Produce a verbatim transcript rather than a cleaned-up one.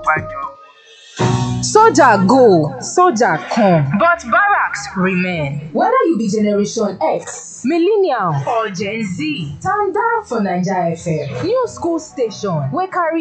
Obasanjo. Soldier go, soldier come. But barracks remain. Whether you be Generation X, Millennial, Or Gen Z. stand down for Naija F M. New school station wey carry